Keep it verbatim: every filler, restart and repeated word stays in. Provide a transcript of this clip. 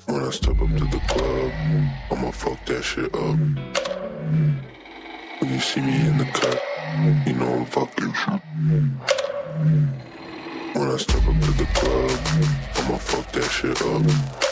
When I step up to the club, I'ma fuck that shit up. When you see me in the cut, you know I'm fucking shit. When I step up to the club, I'ma fuck that shit up.